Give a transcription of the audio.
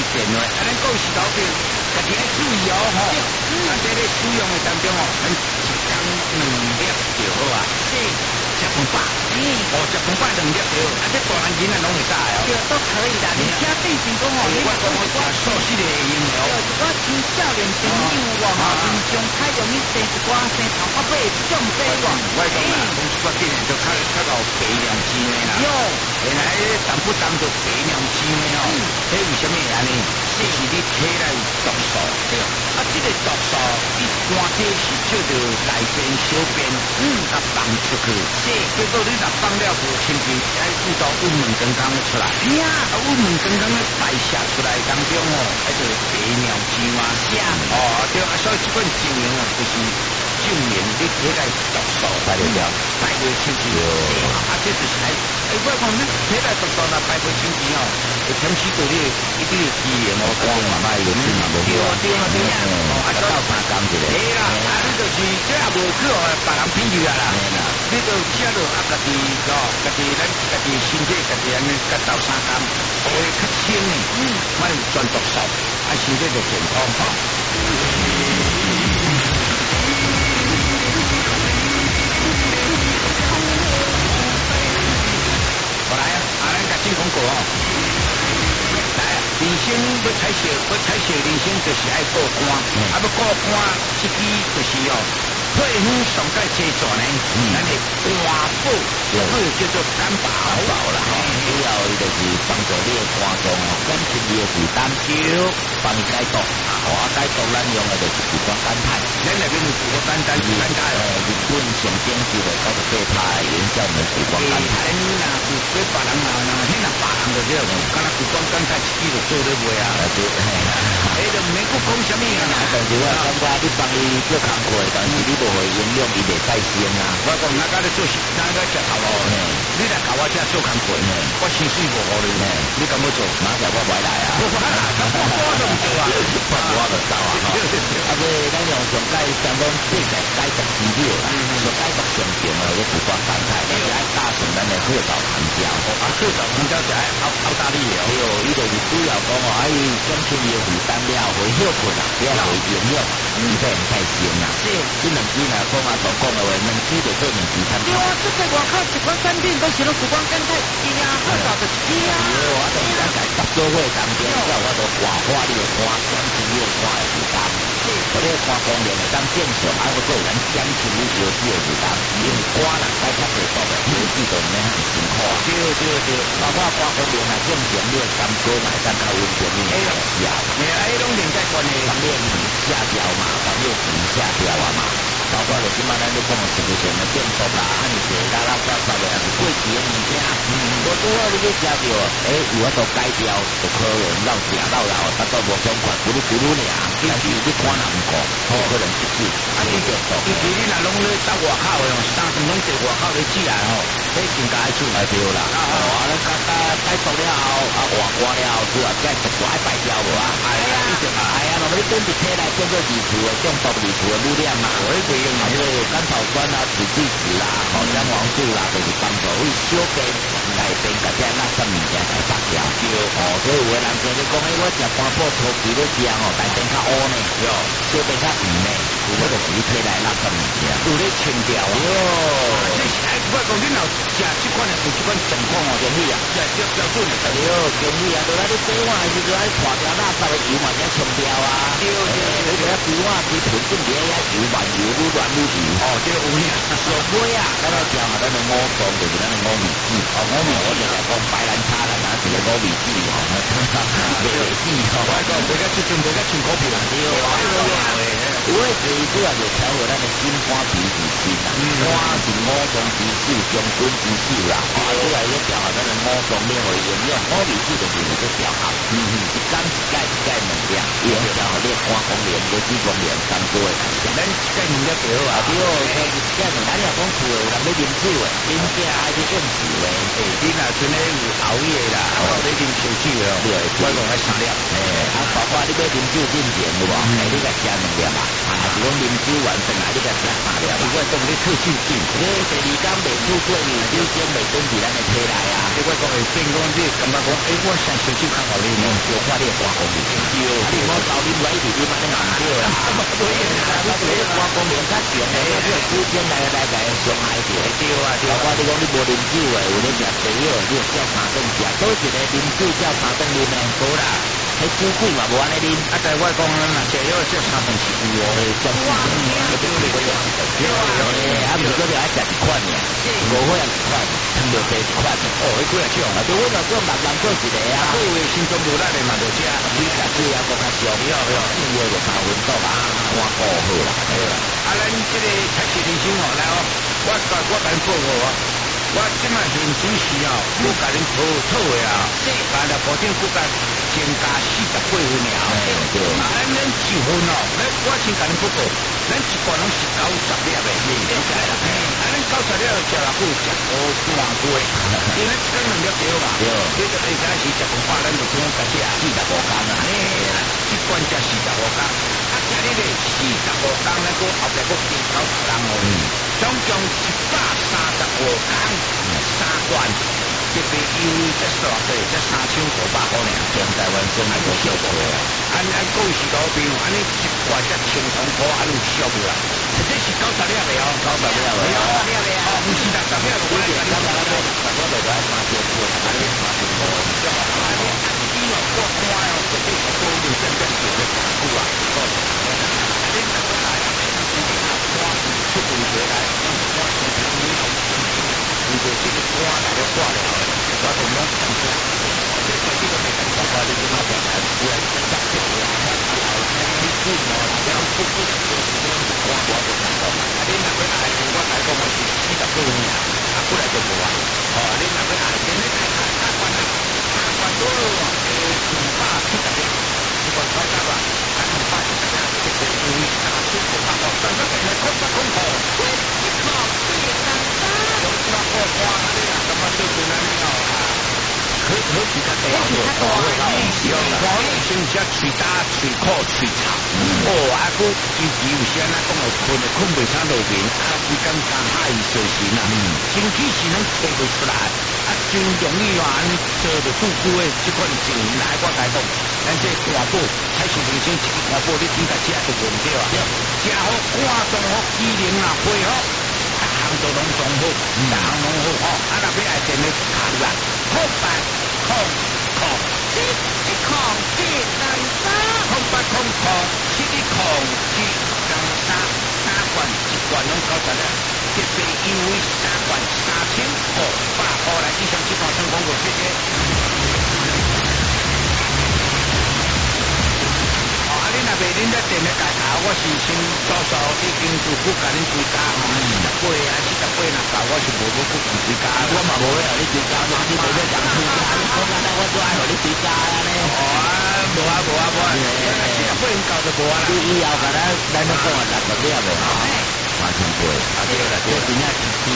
电话，咱讲是投票，家己要注意哦吼。这个使用的当中哦，咱一天2粒就好啊。是。食饭饱，食饭饱2粒就好，这大人囡仔拢会使哦。 对，都可以的。你家对象讲哦，你我讲我素食的用哦。 我青少年朋友哦，平常较容易生一寡生头发尾长这个。 我讲啦，讲一寡今年就较有白娘子的啦。哟，原来当不当做白娘子的哦？这为什么安尼？就是你体内有毒素。对。这个毒素一般这是叫做大便小便，放出去。结果你若放了无清洁，还遇到乌门刚刚的出来。呀，乌门刚刚的排泄出来当中哦，那就是白尿精啊。是啊。哦，对啊，所以这款精油啊，就是证明你体内毒素排得了，排不清洁。这就是我讲你体内毒素若排不清洁哦，会长期对你一定机能哦，光慢慢一个质量都对啊。到3工一个。对啦，你就是这也无去哦，别人品去啊啦。你就吃了家己哦，家己身体家己安尼，到3工，会较清呢。莫有全毒素，身体就健康吼。我来啊，咱甲进广告哦。来，人生要采收人生就是爱过关，要过关，这支就是哦。配方上界制作呢，咱的官宝，或者叫做干宝啦，主要伊就是帮助你的肝脏哦，减轻你的负担，帮你解毒。解毒咱用的就是谷胱甘肽，咱那边有谷胱甘肽，日本上顶级的98%原叫我们谷胱甘肽。那有别人那别人就这种，敢若谷胱甘肽1支就做得袂啊？就唔免讲什么啊？但是我感觉你帮伊做工课，但是你无会营养，伊袂再生啊。我讲哪个咧做事，哪个食头路？你来搞我这做工课，我薪水无好你，你敢要做？哪条我袂来啊？我都唔做啊，我就走啊。所以咱用上解相当对解毒资料，上解毒上重啊，个谷胱甘肽，而且爱加上咱的褐藻糖胶。褐藻糖胶就爱澳大利亚，伊就是主要讲哦，伊减轻伊的负担了，会休困啊，了会营养，伊才会再生啊。是，这2支来讲啊，所讲的话，2支就做2支参考。对啊，这个外口一款产品都是用谷胱甘肽一支啊，褐藻就1支啊。我就是咱在合作会当中，我就活化你的肝，减轻你的肝的负担。我这个肝功能会当正常，我个人减轻你烧脂的负担，因为肝人解较袂毒的，烧脂就唔免很辛苦啊。对，包括肝功能啊正常，你的肝哥嘛会当较稳定，你会吃。迄种连在关的，当然下掉嘛，当然下掉啊嘛。包括就即摆咱咧讲的食物上的中毒啦，你这拉杂杂的，还是过期的物件，无拄好你去食着，有法度改掉，就可能老食老达到无爽快，咕噜咕噜尔，但是你肝若唔顾，可能即次你中毒。尤其你若拢咧到外口的3顿拢在外口咧煮来吼，这更加爱煮来对啦。咱解毒了后，活化了后，主要再毒素爱排掉无啊？那么你本体内叫做二次的中毒二次的污染嘛，所以甘草酸啊、紫地子啦、姜黄素啦，就是帮助你小便内边甲这垃圾物件来杀掉。所以有的人就咧讲，我食肝补初期咧食吼，内边较乌呢，小便较黄呢，我就是你体内垃圾物件，有咧清掉啊。这是我讲你若食这款有这款状况哦，建议啊，这标准的。建议啊，就咱你洗碗的时阵，爱拖掉垃圾的油嘛，先冲掉啊。你就要洗碗洗盆准备遐油慢油愈乱愈油。这有影。上尾啊，咱来调下咱的五脏，就是咱的五味子。五味我就来讲白兰差啦，哪是个五味子哦？袂死哦。我讲袂甲即阵袂甲穿股票对啊。有诶是主要就调和咱的心肝脾脾肾啦，肝是五脏之首，中根之首啦。主要要调和咱的五脏面为营养，五味子就是去调和。一缸一钙一钙2粒，伊会调和你肝功能、血脂功能、肝哥的代谢。咱一钙2粒就好啊。对，一钙2粒，咱若讲厝诶有人要啉酒诶，啉茶爱去饮酒诶，你若阵咧有熬夜啦，你啉烧酒哦，我讲爱3粒。包括你要啉酒进前有无？你甲食2粒啊。 啊，是讲啉酒完转来你甲食3粒，如果讲你出手紧，你第2天未出过年，酒精未准备咱的体内啊，如果讲会变讲你感觉讲，我想烧酒较好啉呢，就看你的肝功能。对，你莫搞啉落去，你嘛你难对啦。对啦，你肝功能较强的，你酒精来伤害着。对啊，包括你讲你无啉酒的，有咧食茶药，你叫3顿食，倒一个啉酒叫3顿啉呢？无啦。迄酒鬼嘛无安尼啉，啊！但我讲咱若食药食3顿是有哦，相信对对对，啊，毋是说就爱食一款尔，无好也一款，汤着白一款，哦，迄几啊种啊，对，我就做慢慢做一个啊，好诶，心中无力诶嘛，就食，你食酒也讲较少，因为就3分钟啊，我顾好啦，对啦。啊，咱即个菜市人生哦，来哦，我甲你报告哦。我即卖现主时哦，我甲恁讨的啊，但是保证骨甲增加48分了。对，啊，咱1分哦，我先甲恁报告，咱一罐拢是90粒的，了解啦。啊，咱90粒食了够食好半个月，因为咱2粒对嘛，对，就会使是食饭，咱就总甲食45工啊。一罐食45工，啊，今日咧45工，咱个后壁个加90工哦，总共135工。3罐，特别优惠才偌济，才3900块呢，全台湾总还无小过啊！安讲是老兵，安尼一罐才1200块，安有小无啦？这是90粒的哦，90粒的哦，不是60粒的，我来讲，咱来60粒的来3千块，安尼3千块，安尼你哦，我看哦，这个是多有正正做的辛苦啊，安尼哪个来啊？出问题来，我先讲你好。如果这个瓜来了挂了，我同样讲说，这个没感觉，我就跟他讲来，我真的这个你不嘛，然后不瓜我就看到，啊，你那边来，我来讲我是40多年，啊，过来就无啊，哦，你那边来，今天来3罐啊，3罐多哦，270粒，一罐高价吧，啊，270粒，这个因为3900块，但是现在空不空口？我看你啊，感觉对阵安尼哦，好是较地好，我先食喙焦、喙苦、喙臭，哦，啊，佮尤其有时安那讲哦，困袂啥落眠，啊，规工加害小心啊，身体是拢提袂出来，啊，真容易哦，安尼做着拄久的这款情形来，我甲你讲，咱这大补菜市人生一个大补，你真甲食就用对啊，食好肝脏好，机能啊，配合。都拢总好，大行拢好吼，啊！若要来电咧卡入来，0800071033，08007103，3罐1罐拢90粒，特别优惠3罐3500块来，以上这款成功过，谢谢。你若袂恁在店咧家头，我是先早早已经就不甲恁追加吼，48啊48若到，我是无不甲追加，我嘛无要你追加，我你无要讲追加，我讲我做爱互你追加安尼。哦啊，无48到就无啊啦。你以后甲咱就讲啊，60粒的吼，3千块，啊对啦，对，真正。